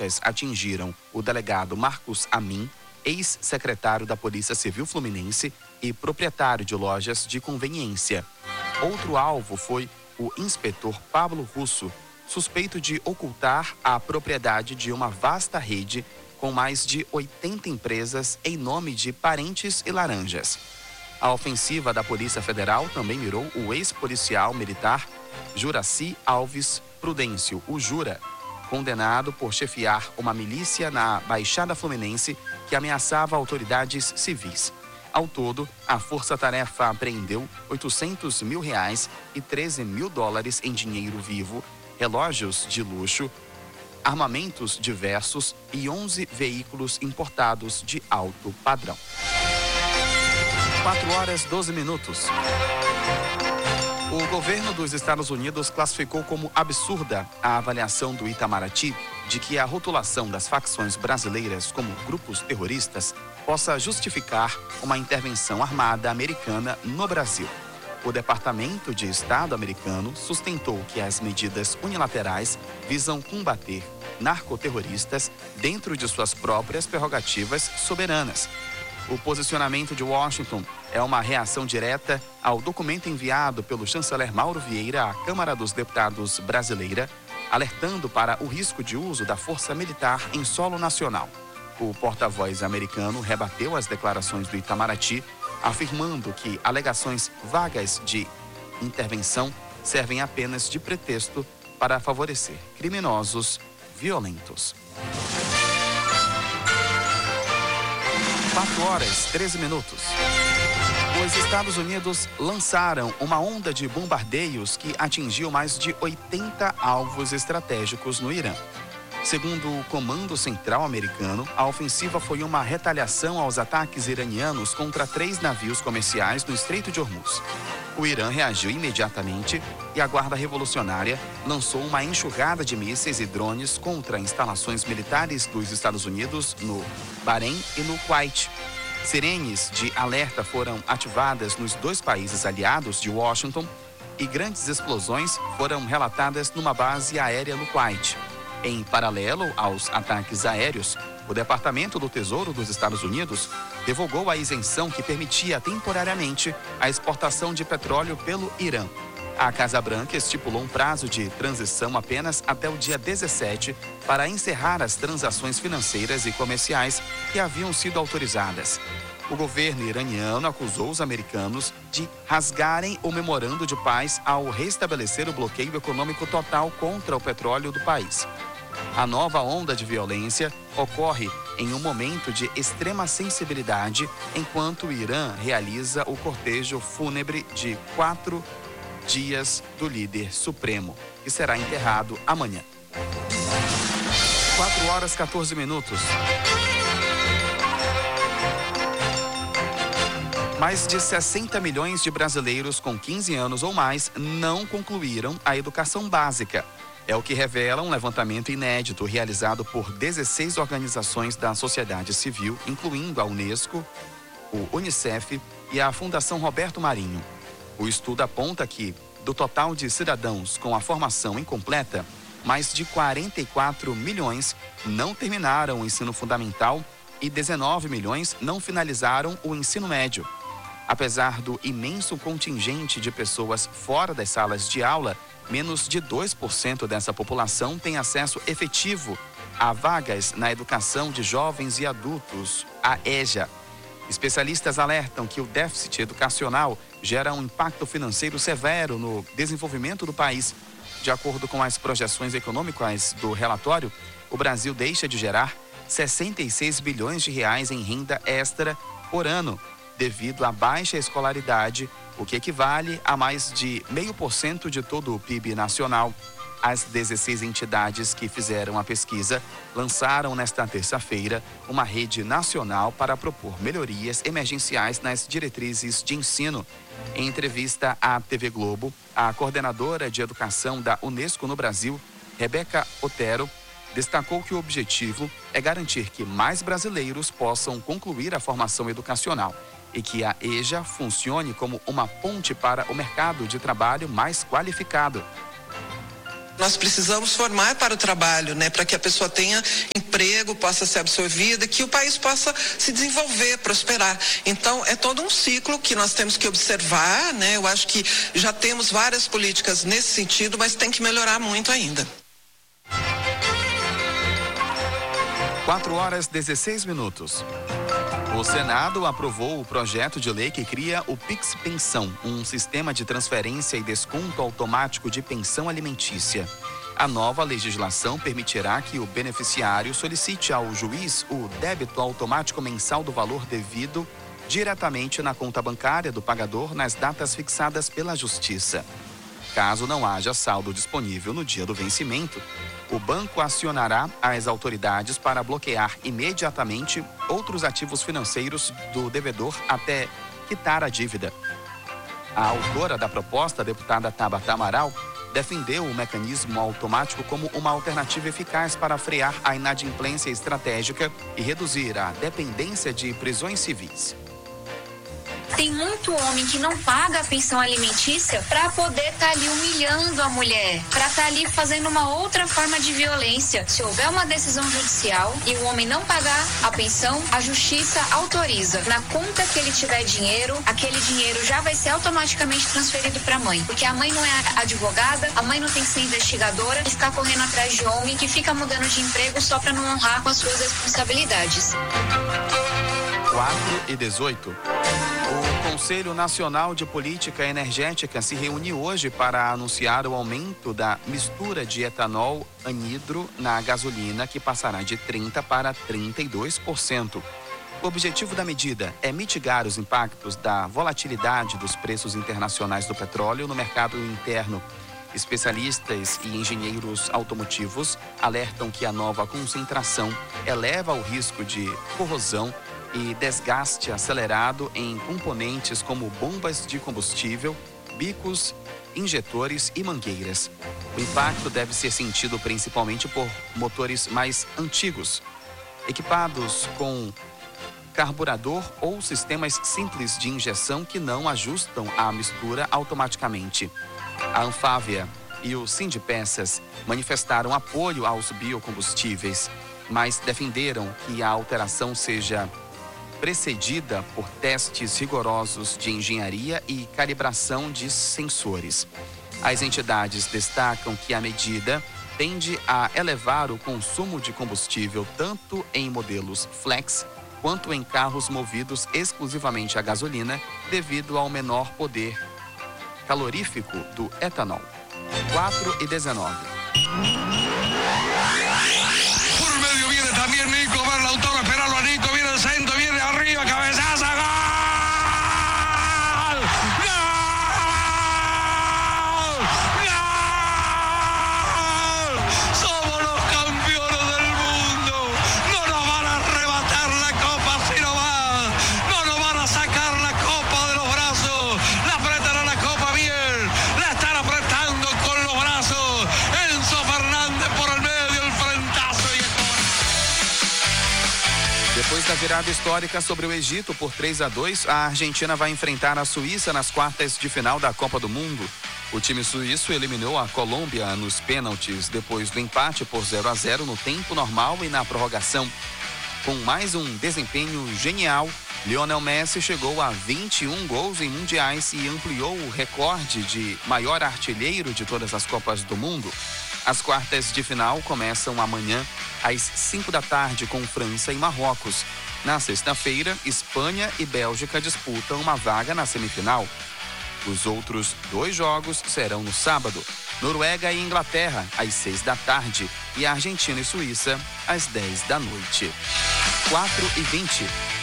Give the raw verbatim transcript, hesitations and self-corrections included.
facas atingiram o delegado Marcos Amin, ex-secretário da Polícia Civil Fluminense e proprietário de lojas de conveniência. Outro alvo foi o inspetor Pablo Russo, suspeito de ocultar a propriedade de uma vasta rede com mais de oitenta empresas em nome de parentes e laranjas. A ofensiva da Polícia Federal também mirou o ex-policial militar Juraci Alves Prudêncio, o Jura, condenado por chefiar uma milícia na Baixada Fluminense que ameaçava autoridades civis. Ao todo, a Força-Tarefa apreendeu oitocentos mil reais e treze mil dólares em dinheiro vivo, relógios de luxo, armamentos diversos e onze veículos importados de alto padrão. quatro horas e doze minutos. O governo dos Estados Unidos classificou como absurda a avaliação do Itamaraty de que a rotulação das facções brasileiras como grupos terroristas possa justificar uma intervenção armada americana no Brasil. O Departamento de Estado americano sustentou que as medidas unilaterais visam combater narcoterroristas dentro de suas próprias prerrogativas soberanas. O posicionamento de Washington é uma reação direta ao documento enviado pelo chanceler Mauro Vieira à Câmara dos Deputados brasileira, alertando para o risco de uso da força militar em solo nacional. O porta-voz americano rebateu as declarações do Itamaraty, afirmando que alegações vagas de intervenção servem apenas de pretexto para favorecer criminosos violentos. quatro horas e treze minutos. Os Estados Unidos lançaram uma onda de bombardeios que atingiu mais de oitenta alvos estratégicos no Irã. Segundo o Comando Central americano, a ofensiva foi uma retaliação aos ataques iranianos contra três navios comerciais no Estreito de Hormuz. O Irã reagiu imediatamente e a Guarda Revolucionária lançou uma enxurrada de mísseis e drones contra instalações militares dos Estados Unidos no Bahrein e no Kuwait. Sirenes de alerta foram ativadas nos dois países aliados de Washington e grandes explosões foram relatadas numa base aérea no Kuwait. Em paralelo aos ataques aéreos, o Departamento do Tesouro dos Estados Unidos revogou a isenção que permitia temporariamente a exportação de petróleo pelo Irã. A Casa Branca estipulou um prazo de transição apenas até o dia dezessete para encerrar as transações financeiras e comerciais que haviam sido autorizadas. O governo iraniano acusou os americanos de rasgarem o memorando de paz ao restabelecer o bloqueio econômico total contra o petróleo do país. A nova onda de violência ocorre em um momento de extrema sensibilidade, enquanto o Irã realiza o cortejo fúnebre de quatro dias do líder supremo, que será enterrado amanhã. quatro horas e quatorze minutos. Mais de sessenta milhões de brasileiros com quinze anos ou mais não concluíram a educação básica. É o que revela um levantamento inédito realizado por dezesseis organizações da sociedade civil, incluindo a Unesco, o Unicef e a Fundação Roberto Marinho. O estudo aponta que, do total de cidadãos com a formação incompleta, mais de quarenta e quatro milhões não terminaram o ensino fundamental e dezenove milhões não finalizaram o ensino médio. Apesar do imenso contingente de pessoas fora das salas de aula, menos de dois por cento dessa população tem acesso efetivo a vagas na educação de jovens e adultos, a EJA. Especialistas alertam que o déficit educacional gera um impacto financeiro severo no desenvolvimento do país. De acordo com as projeções econômicas do relatório, o Brasil deixa de gerar sessenta e seis bilhões de reais em renda extra por ano, devido à baixa escolaridade, o que equivale a mais de zero vírgula cinco por cento de todo o P I B nacional. As dezesseis entidades que fizeram a pesquisa lançaram nesta terça-feira uma rede nacional para propor melhorias emergenciais nas diretrizes de ensino. Em entrevista à T V Globo, a coordenadora de educação da Unesco no Brasil, Rebeca Otero, destacou que o objetivo é garantir que mais brasileiros possam concluir a formação educacional e que a EJA funcione como uma ponte para o mercado de trabalho mais qualificado. Nós precisamos formar para o trabalho, né? Para que a pessoa tenha emprego, possa ser absorvida, que o país possa se desenvolver, prosperar. Então, é todo um ciclo que nós temos que observar, né? Eu acho que já temos várias políticas nesse sentido, mas tem que melhorar muito ainda. quatro horas e dezesseis minutos. O Senado aprovou o projeto de lei que cria o Pix Pensão, um sistema de transferência e desconto automático de pensão alimentícia. A nova legislação permitirá que o beneficiário solicite ao juiz o débito automático mensal do valor devido diretamente na conta bancária do pagador nas datas fixadas pela Justiça. Caso não haja saldo disponível no dia do vencimento, o banco acionará as autoridades para bloquear imediatamente outros ativos financeiros do devedor até quitar a dívida. A autora da proposta, a deputada Tabata Amaral, defendeu o mecanismo automático como uma alternativa eficaz para frear a inadimplência estratégica e reduzir a dependência de prisões civis. Tem muito homem que não paga a pensão alimentícia para poder estar tá ali humilhando a mulher, para estar tá ali fazendo uma outra forma de violência. Se houver uma decisão judicial e o homem não pagar a pensão, a justiça autoriza. Na conta que ele tiver dinheiro, aquele dinheiro já vai ser automaticamente transferido para a mãe. Porque a mãe não é advogada, a mãe não tem que ser investigadora e ficar correndo atrás de homem que fica mudando de emprego só para não honrar com as suas responsabilidades. quatro e dezoito. O Conselho Nacional de Política Energética se reúne hoje para anunciar o aumento da mistura de etanol anidro na gasolina, que passará de trinta por cento para trinta e dois por cento. O objetivo da medida é mitigar os impactos da volatilidade dos preços internacionais do petróleo no mercado interno. Especialistas e engenheiros automotivos alertam que a nova concentração eleva o risco de corrosão e desgaste acelerado em componentes como bombas de combustível, bicos, injetores e mangueiras. O impacto deve ser sentido principalmente por motores mais antigos, equipados com carburador ou sistemas simples de injeção que não ajustam a mistura automaticamente. A Anfávia e o Sindipeças manifestaram apoio aos biocombustíveis, mas defenderam que a alteração seja precedida por testes rigorosos de engenharia e calibração de sensores. As entidades destacam que a medida tende a elevar o consumo de combustível tanto em modelos flex quanto em carros movidos exclusivamente a gasolina, devido ao menor poder calorífico do etanol. quatro e dezenove. Por medio viene también Nico, ver Lautaro, esperarlo a Nico, viene el centro, viene arriba, cabezazo, gol! ¡Gol! ¡Gol! Somos los campeones del mundo. No nos van a arrebatar la copa así nomás. No nos van a sacar la copa de los brazos. La apretan a la copa bien. La están apretando con los brazos. Enzo Fernández por el medio, el frentazo y el gol. Depois da virada histórica sobre o Egito por três a dois, a Argentina vai enfrentar a Suíça nas quartas de final da Copa do Mundo. O time suíço eliminou a Colômbia nos pênaltis depois do empate por zero a zero no tempo normal e na prorrogação. Com mais um desempenho genial, Lionel Messi chegou a vinte e um gols em mundiais e ampliou o recorde de maior artilheiro de todas as Copas do Mundo. As quartas de final começam amanhã às cinco da tarde com França e Marrocos. Na sexta-feira, Espanha e Bélgica disputam uma vaga na semifinal. Os outros dois jogos serão no sábado. Noruega e Inglaterra, às seis da tarde. E Argentina e Suíça, às dez da noite. quatro e vinte.